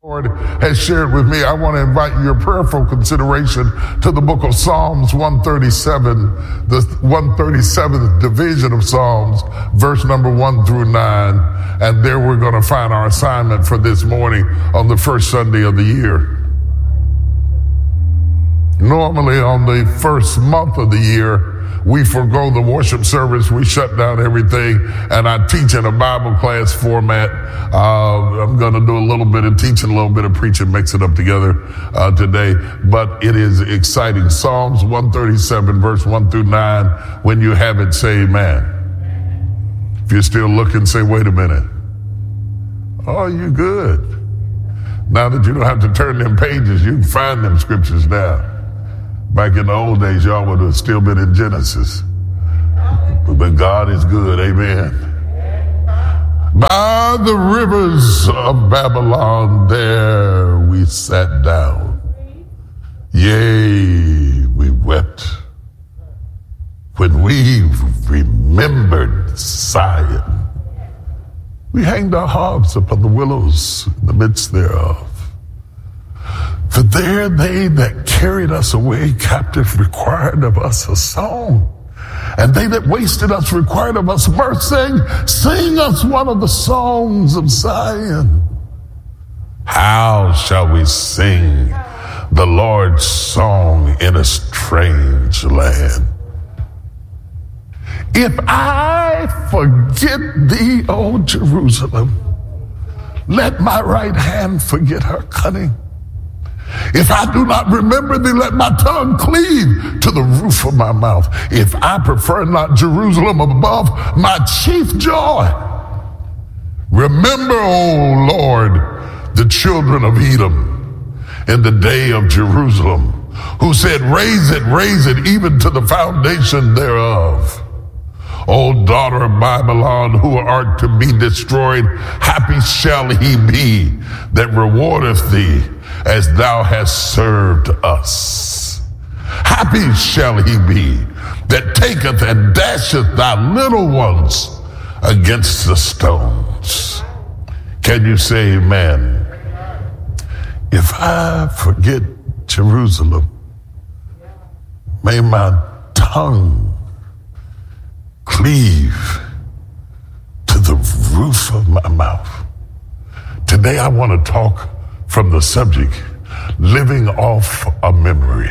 Lord has shared with me. I want to invite your prayerful consideration to the book of Psalms 137, the 137th division of Psalms, verse number 1 through 9. And there we're going to find our assignment for this morning on the first Sunday of the year. Normally on the first month of the year, we forego the worship service. We shut down everything, and I teach in a Bible class format. I'm going to do a little bit of teaching, a little bit of preaching, mix it up together today. But it is exciting. Psalms 137, verse 1 through 9. When you have it, say amen. If you're still looking, say, wait a minute. Oh, you good. Now that you don't have to turn them pages, you can find them scriptures now. Back in the old days, y'all would have still been in Genesis. But God is good, amen. By the rivers of Babylon, there we sat down. Yea, we wept when we remembered Zion. We hanged our harps upon the willows in the midst thereof. For there they that carried us away captive required of us a song. And they that wasted us required of us mirth, saying, sing us one of the songs of Zion. How shall we sing the Lord's song in a strange land? If I forget thee, O Jerusalem, let my right hand forget her cunning. If I do not remember thee, let my tongue cleave to the roof of my mouth. If I prefer not Jerusalem above my chief joy. Remember, O Lord, the children of Edom in the day of Jerusalem, who said, raise it, even to the foundation thereof. O daughter of Babylon, who art to be destroyed, happy shall he be that rewardeth thee as thou hast served us. Happy shall he be that taketh and dasheth thy little ones against the stones. Can you say amen? If I forget Jerusalem, may my tongue cleave to the roof of my mouth. Today I want to talk from the subject, living off a memory.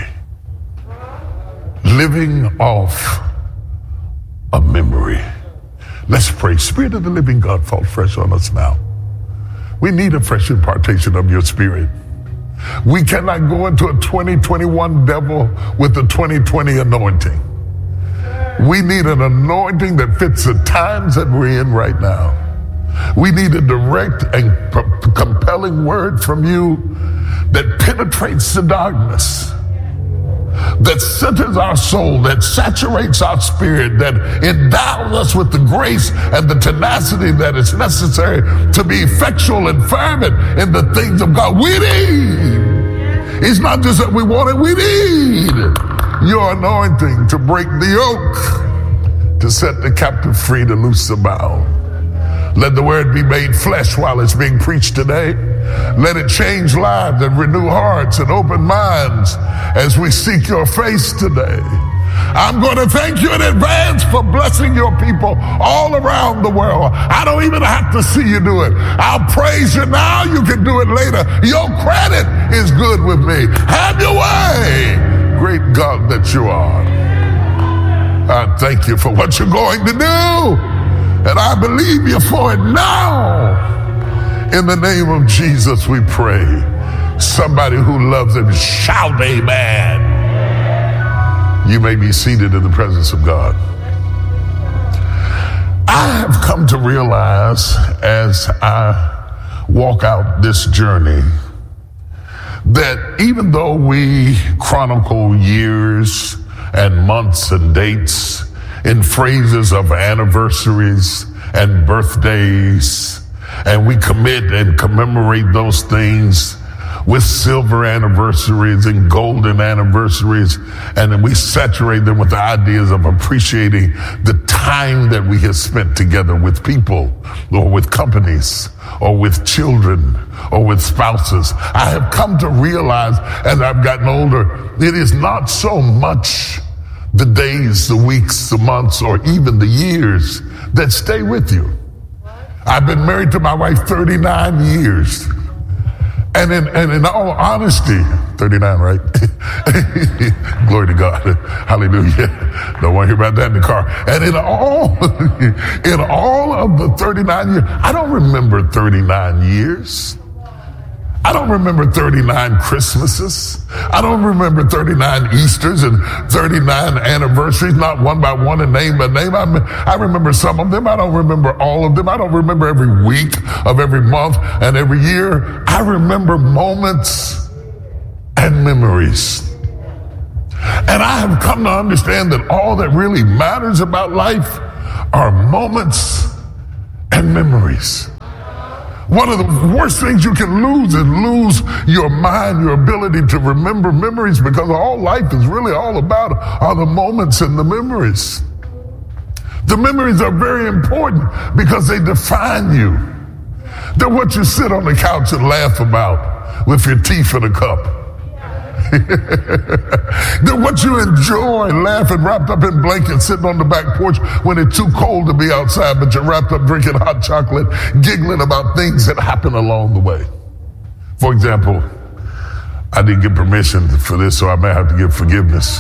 Living off a memory. Let's pray. Spirit of the living God, fall fresh on us now. We need a fresh impartation of your spirit. We cannot go into a 2021 devil with the 2020 anointing. We need an anointing that fits the times that we're in right now. We need a direct and compelling word from you that penetrates the darkness, that centers our soul, that saturates our spirit, that endows us with the grace and the tenacity that is necessary to be effectual and fervent in the things of God. We need. It's not just that we want it, we need your anointing to break the yoke, to set the captive free, to loose the bound. Let the word be made flesh while it's being preached today. Let it change lives and renew hearts and open minds as we seek your face today. I'm going to thank you in advance for blessing your people all around the world. I don't even have to see you do it. I'll praise you now. You can do it later. Your credit is good with me. Have your way, great God that you are. I thank you for what you're going to do. And I believe you for it now. In the name of Jesus, we pray. Somebody who loves him, shout amen. You may be seated in the presence of God. I have come to realize as I walk out this journey that even though we chronicle years and months and dates in phrases of anniversaries and birthdays, and we commit and commemorate those things with silver anniversaries and golden anniversaries, and then we saturate them with the ideas of appreciating the time time that we have spent together with people or with companies or with children or with spouses. I have come to realize as I've gotten older, it is not so much the days, the weeks, the months, or even the years that stay with you. I've been married to my wife 39 years. And in all honesty, 39, right? Glory to God. Hallelujah. Don't want to hear about that in the car. And in all of the 39 years, I don't remember 39 years. I don't remember 39 Christmases. I don't remember 39 Easters and 39 anniversaries, not one by one and name by name. I remember some of them. I don't remember all of them. I don't remember every week of every month and every year. I remember moments and memories. And I have come to understand that all that really matters about life are moments and memories. One of the worst things you can lose is lose your mind, your ability to remember memories, because all life is really all about are the moments and the memories. The memories are very important because they define you. They're what you sit on the couch and laugh about with your teeth in a cup. They're what you enjoy, laughing, wrapped up in blankets, sitting on the back porch when it's too cold to be outside, but you're wrapped up drinking hot chocolate, giggling about things that happen along the way. For example, I didn't get permission for this, so I may have to give forgiveness.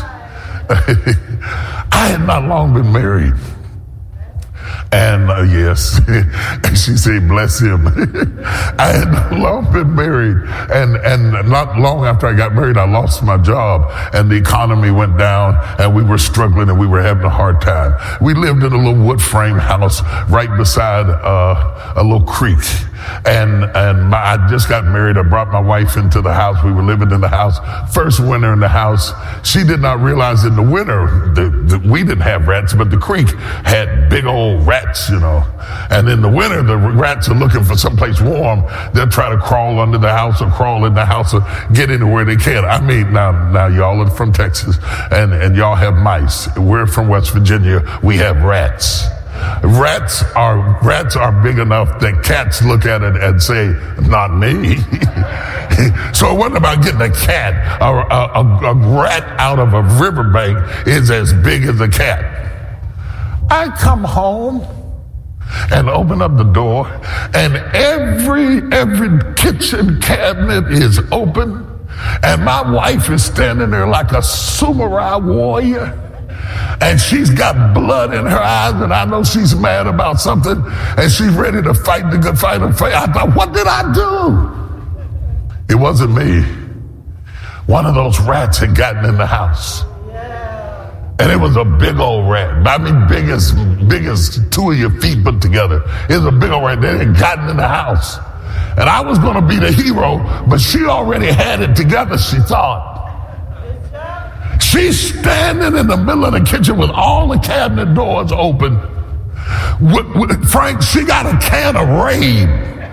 I had not long been married. And yes, and she said, bless him. I had long been married, and not long after I got married, I lost my job, and the economy went down, and we were struggling, and we were having a hard time. We lived in a little wood frame house right beside a little creek, and I just got married. I brought my wife into the house. We were living in the house. First winter in the house, she did not realize in the winter we didn't have rats, but the creek had big old rats, you know. And in the winter, the rats are looking for someplace warm. They'll try to crawl under the house or crawl in the house or get anywhere they can. I mean, now y'all are from Texas and y'all have mice. We're from West Virginia. We have rats. Rats are big enough that cats look at it and say, not me. So it wasn't about getting a cat. A rat out of a riverbank is as big as a cat. I come home and open up the door, and every kitchen cabinet is open, and my wife is standing there like a samurai warrior. And she's got blood in her eyes, and I know she's mad about something, and she's ready to fight the good fight of faith. I thought, what did I do? It wasn't me. One of those rats had gotten in the house. And it was a big old rat. I mean, big as two of your feet put together. It was a big old rat that had gotten in the house. And I was going to be the hero, but she already had it together, she thought. She's standing in the middle of the kitchen with all the cabinet doors open. Frank, she got a can of Raid.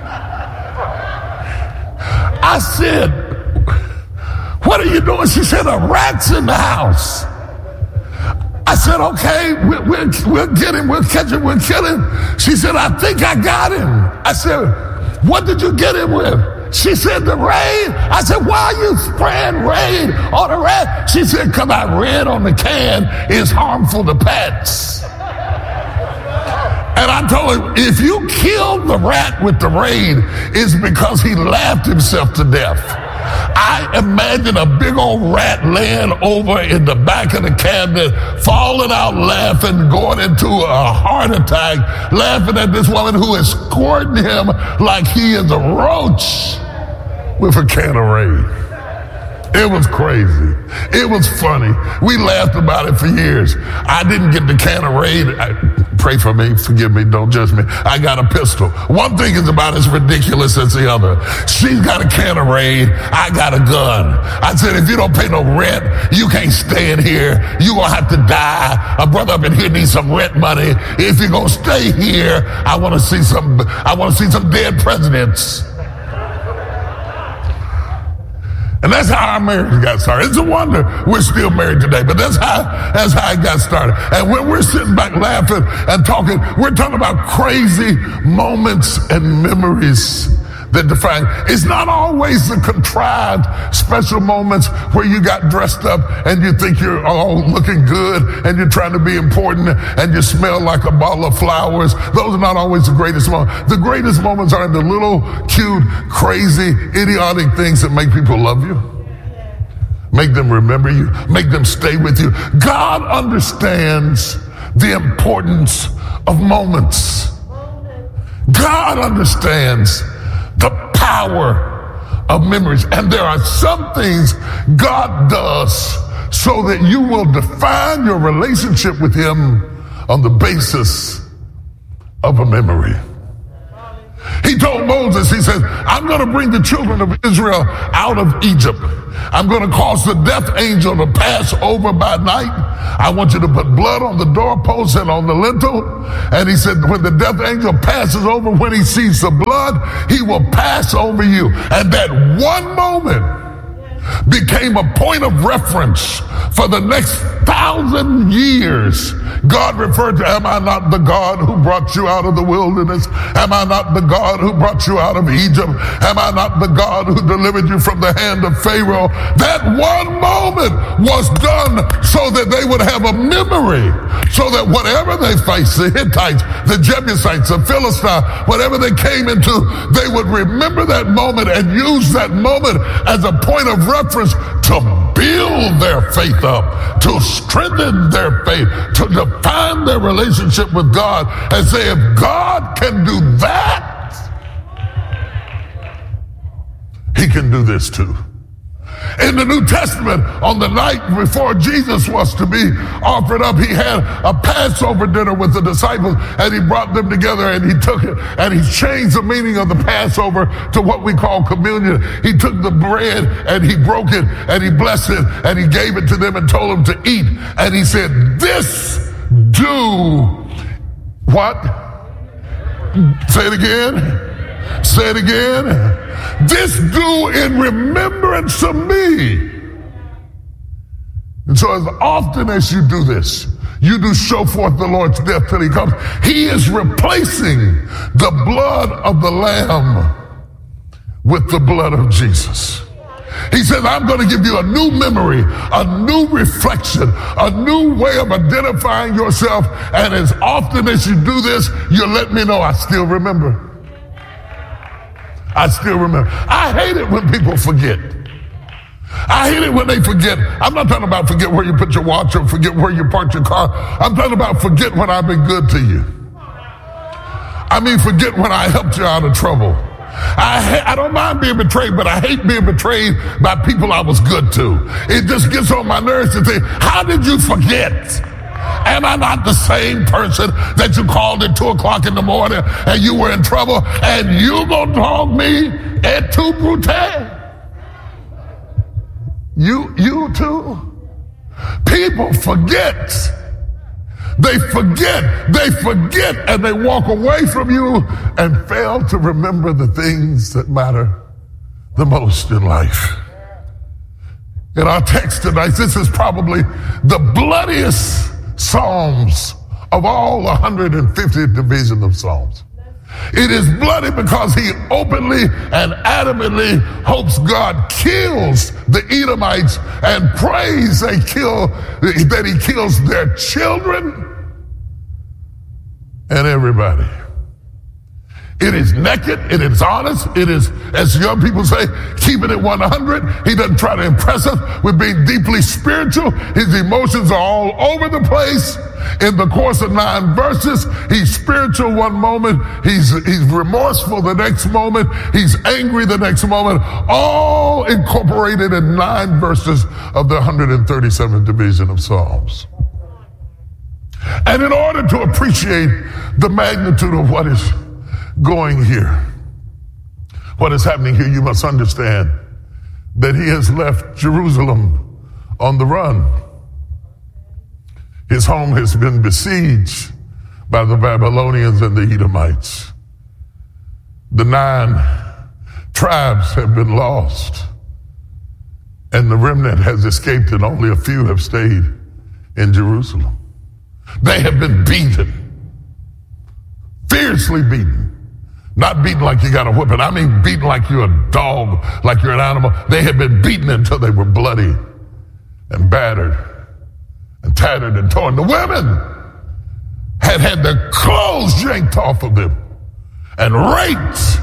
I said, what are you doing? She said, a rat's in the house. I said, okay, we'll get him, we'll catch him, we'll kill him. She said, I think I got him. I said, what did you get him with? She said, the Raid. I said, why are you spraying Raid on the rat? She said, because I read on the can is harmful to pets. And I told her, if you killed the rat with the Raid, it's because he laughed himself to death. I imagine a big old rat laying over in the back of the cabinet, falling out laughing, going into a heart attack, laughing at this woman who is squirting him like he is a roach with a can of Raid. It was crazy. It was funny. We laughed about it for years. I didn't get the can of Raid. Pray for me, forgive me, don't judge me. I got a pistol. One thing is about as ridiculous as the other. She's got a can of Raid, I got a gun. I said, if you don't pay no rent, you can't stay in here. You gonna have to die. A brother up in here needs some rent money. If you're gonna stay here, I wanna see some dead presidents. And that's how our marriage got started. It's a wonder we're still married today, but that's how it got started. And when we're sitting back laughing and talking, we're talking about crazy moments and memories that define. It's not always the contrived special moments where you got dressed up and you think you're all looking good and you're trying to be important and you smell like a bottle of flowers. Those are not always the greatest moments. The greatest moments are in the little, cute, crazy, idiotic things that make people love you, make them remember you, make them stay with you. God understands the importance of moments. God understands the power of memories. And there are some things God does so that you will define your relationship with Him on the basis of a memory. He told Moses, he said, I'm going to bring the children of Israel out of Egypt. I'm going to cause the death angel to pass over by night. I want you to put blood on the doorpost and on the lintel. And he said, when the death angel passes over, when he sees the blood, he will pass over you. And that one moment became a point of reference for the next 1,000 years. God referred to, am I not the God who brought you out of the wilderness? Am I not the God who brought you out of Egypt? Am I not the God who delivered you from the hand of Pharaoh? That one moment was done so that they would have a memory, so that whatever they faced, the Hittites, the Jebusites, the Philistines, whatever they came into, they would remember that moment and use that moment as a point of reference to build their faith up, to strengthen their faith, to define their relationship with God and say, if God can do that, He can do this too. In the New Testament, on the night before Jesus was to be offered up, He had a Passover dinner with the disciples, and He brought them together and He took it and He changed the meaning of the Passover to what we call communion. He took the bread and He broke it and He blessed it and He gave it to them and told them to eat. And He said, this do what? Say it again. Say it again. This do in remembrance of me. And so as often as you do this, you do show forth the Lord's death till He comes. He is replacing the blood of the Lamb with the blood of Jesus. He says, I'm going to give you a new memory, a new reflection, a new way of identifying yourself. And as often as you do this, you let me know I still remember. I still remember. I hate it when people forget. I hate it when they forget. I'm not talking about forget where you put your watch or forget where you parked your car. I'm talking about forget when I've been good to you. I mean, forget when I helped you out of trouble. I don't mind being betrayed, but I hate being betrayed by people I was good to. It just gets on my nerves to say, how did you forget? Am I not the same person that you called at 2 o'clock in the morning and you were in trouble and you gonna dog me at tout brute? You too? People forget. They forget and they walk away from you and fail to remember the things that matter the most in life. In our text tonight, this is probably the bloodiest Psalms of all 150 divisions of Psalms. It is bloody because he openly and adamantly hopes God kills the Edomites and prays that He kills their children and everybody. It is naked, it is honest, it is, as young people say, keeping it 100. He doesn't try to impress us with being deeply spiritual. His emotions are all over the place. In the course of 9 verses, he's spiritual one moment, he's remorseful the next moment, he's angry the next moment, all incorporated in 9 verses of the 137th division of Psalms. And in order to appreciate the magnitude of what is going here, what is happening here, you must understand that he has left Jerusalem on the run. His home has been besieged by the Babylonians and the Edomites. The 9 tribes have been lost. And the remnant has escaped, and only a few have stayed in Jerusalem. They have been beaten, fiercely beaten. Not beaten like you got a whipping. I mean beaten like you're a dog, like you're an animal. They have been beaten until they were bloody and battered and tattered and torn. The women had had their clothes yanked off of them and raped,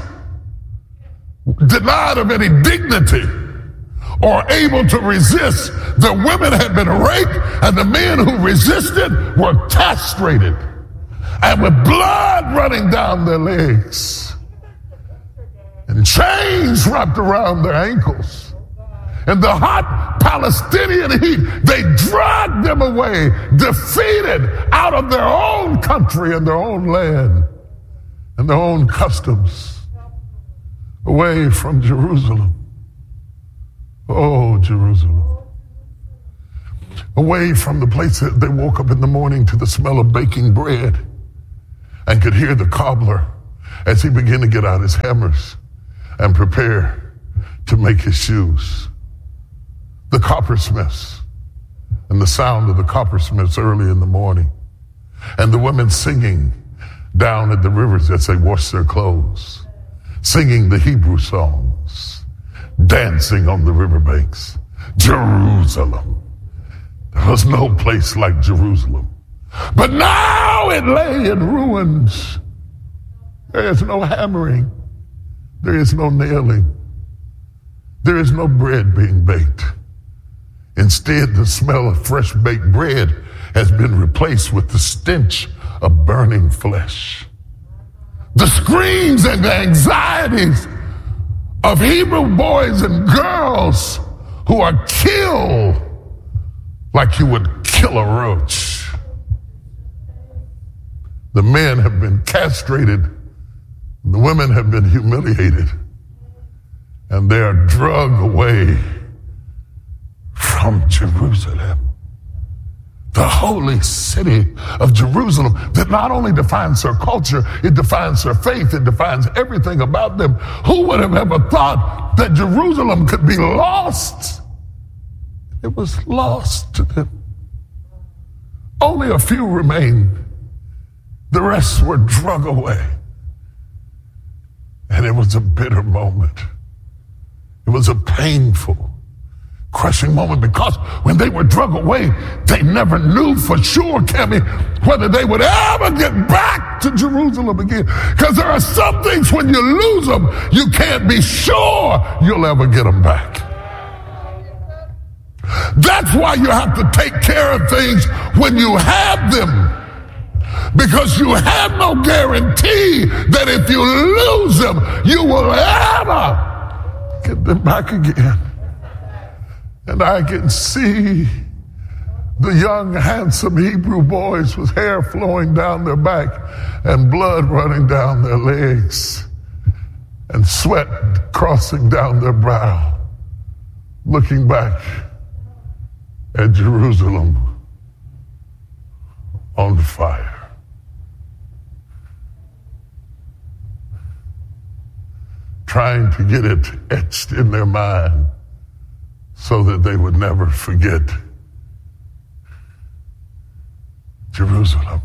denied of any dignity or able to resist. The women had been raped, and the men who resisted were castrated and with blood running down their legs and chains wrapped around their ankles. In the hot Palestinian heat, they dragged them away, defeated, out of their own country and their own land and their own customs, away from Jerusalem. Oh, Jerusalem. Away from the place that they woke up in the morning to the smell of baking bread and could hear the cobbler as he began to get out his hammers and prepare to make his shoes. The coppersmiths and the sound of the coppersmiths early in the morning, and the women singing down at the rivers as they washed their clothes, singing the Hebrew songs, dancing on the riverbanks. Jerusalem. There was no place like Jerusalem. But now it lay in ruins. There is no hammering. There is no nailing. There is no bread being baked. Instead, the smell of fresh baked bread has been replaced with the stench of burning flesh. The screams and the anxieties of Hebrew boys and girls who are killed like you would kill a roach. The men have been castrated, and the women have been humiliated, and they are dragged away from Jerusalem, the holy city of Jerusalem that not only defines their culture, it defines their faith, it defines everything about them. Who would have ever thought that Jerusalem could be lost? It was lost to them. Only a few remained. The rest were dragged away. And it was a bitter moment. It was a painful, crushing moment, because when they were dragged away, they never knew for sure, Cammie, whether they would ever get back to Jerusalem again. Because there are some things when you lose them, you can't be sure you'll ever get them back. That's why you have to take care of things when you have them. Because you have no guarantee that if you lose them, you will ever get them back again. And I can see the young, handsome Hebrew boys with hair flowing down their back and blood running down their legs and sweat crossing down their brow, looking back at Jerusalem on fire. Trying to get it etched in their mind so that they would never forget Jerusalem.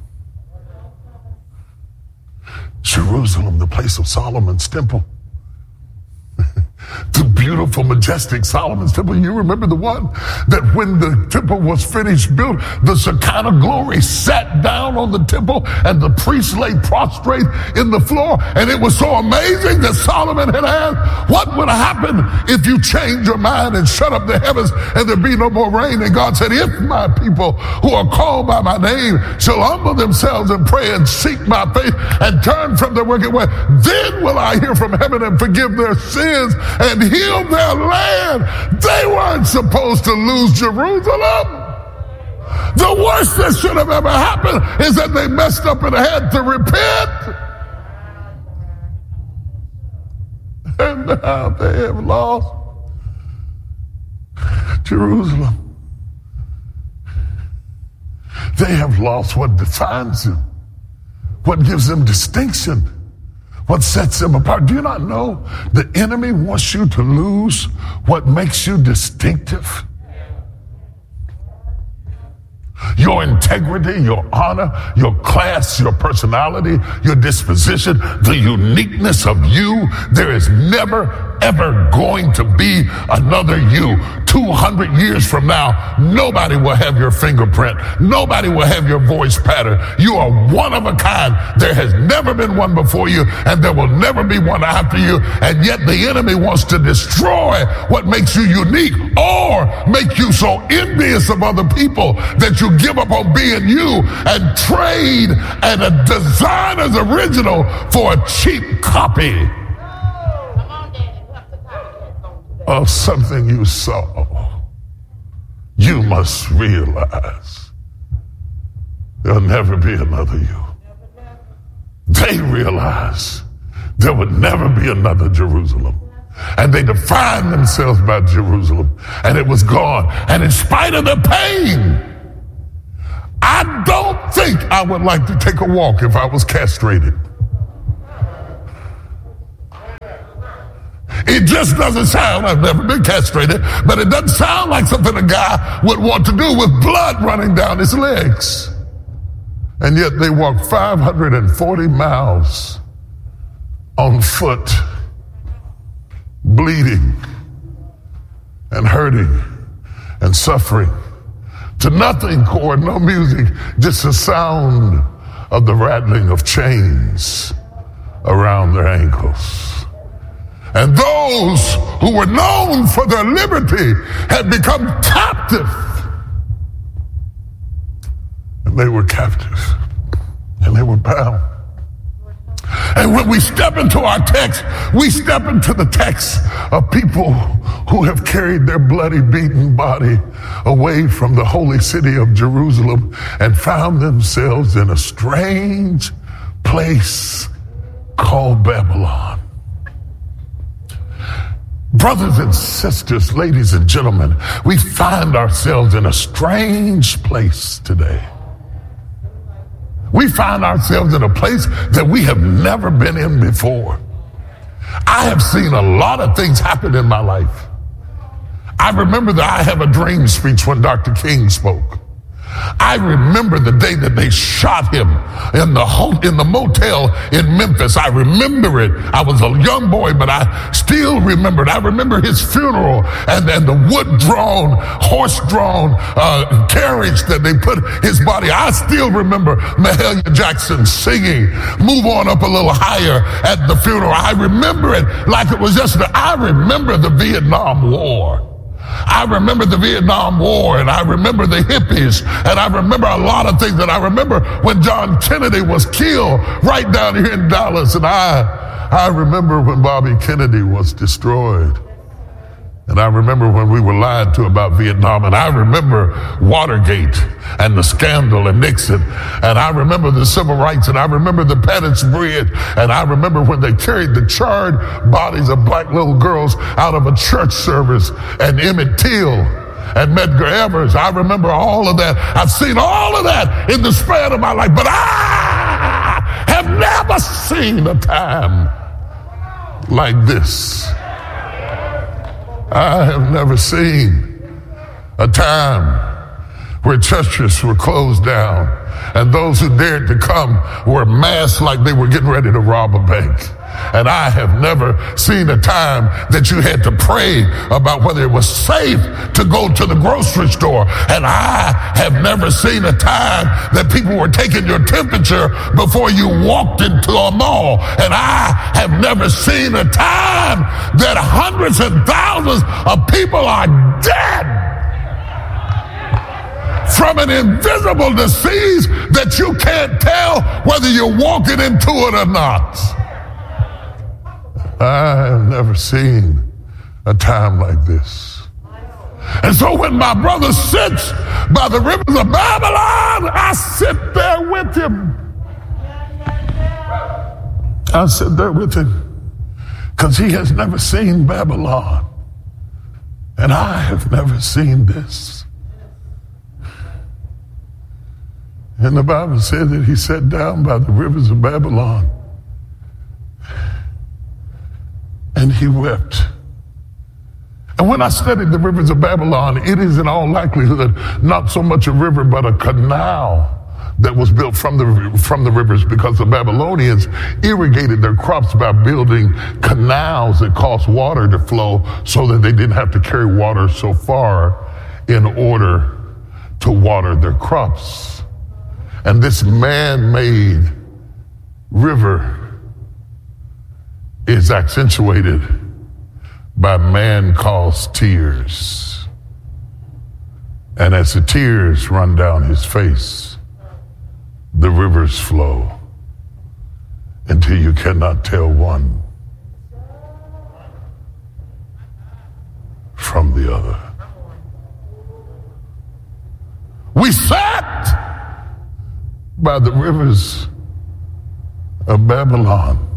Jerusalem, the place of Solomon's temple. The beautiful, majestic Solomon's temple. You remember the one that when the temple was finished built, the Shekinah glory sat down on the temple and the priests lay prostrate in the floor. And it was so amazing that Solomon had asked, what would happen if you change your mind and shut up the heavens and there be no more rain? And God said, if my people who are called by my name shall humble themselves and pray and seek my face and turn from their wicked way, then will I hear from heaven and forgive their sins and heal their land. They weren't supposed to lose Jerusalem. The worst that should have ever happened is that they messed up and had to repent. And now they have lost Jerusalem. They have lost what defines them, what gives them distinction, What sets them apart? Do you not know the enemy wants you to lose what makes you distinctive? Your integrity, your honor, your class, your personality, your disposition, the uniqueness of you. There is never, ever going to be another you. 200 years from now, nobody will have your fingerprint. Nobody will have your voice pattern. You are one of a kind. There has never been one before you, and there will never be one after you. And yet the enemy wants to destroy what makes you unique or make you so envious of other people that you give up on being you and trade and a designer's original for a cheap copy of something you saw. You must realize there'll never be another you. They realized there would never be another Jerusalem. And they defined themselves by Jerusalem, and it was gone. And in spite of the pain, I don't think I would like to take a walk if I was castrated. It just doesn't sound, I've never been castrated, but it doesn't sound like something a guy would want to do with blood running down his legs. And yet they walked 540 miles on foot, bleeding and hurting and suffering, to nothing, cord, no music, just the sound of the rattling of chains around their ankles. And those who were known for their liberty had become captive. And they were captive. And they were bound. And when we step into our text, we step into the text of people who have carried their bloody, beaten body away from the holy city of Jerusalem and found themselves in a strange place called Babylon. Brothers and sisters, ladies and gentlemen, we find ourselves in a strange place today. We find ourselves in a place that we have never been in before. I have seen a lot of things happen in my life. I remember the I Have a Dream speech when Dr. King spoke. I remember the day that they shot him in the motel in Memphis. I remember it. I was a young boy, but I still remember it. I remember his funeral and the wood-drawn, horse-drawn carriage that they put his body. I still remember Mahalia Jackson singing "Move On Up a Little Higher" at the funeral. I remember it like it was yesterday. I remember the Vietnam War. I remember the Vietnam War, and I remember the hippies, and I remember a lot of things. And I remember when John Kennedy was killed right down here in Dallas, and I remember when Bobby Kennedy was destroyed. And I remember when we were lied to about Vietnam, and I remember Watergate and the scandal and Nixon, and I remember the civil rights, and I remember the Pettus Bridge, and I remember when they carried the charred bodies of black little girls out of a church service, and Emmett Till and Medgar Evers. I remember all of that. I've seen all of that in the span of my life, but I have never seen a time like this. I have never seen a time where churches were closed down and those who dared to come were masked like they were getting ready to rob a bank. And I have never seen a time that you had to pray about whether it was safe to go to the grocery store. And I have never seen a time that people were taking your temperature before you walked into a mall. And I have never seen a time that hundreds and thousands of people are dead from an invisible disease that you can't tell whether you're walking into it or not. I have never seen a time like this. And so when my brother sits by the rivers of Babylon, I sit there with him. I sit there with him because he has never seen Babylon. And I have never seen this. And the Bible said that he sat down by the rivers of Babylon and he wept. And when I studied the rivers of Babylon, it is in all likelihood not so much a river, but a canal that was built from the rivers, because the Babylonians irrigated their crops by building canals that caused water to flow so that they didn't have to carry water so far in order to water their crops. And this man-made river is accentuated by man-caused tears. And as the tears run down his face, the rivers flow until you cannot tell one from the other. We sat by the rivers of Babylon,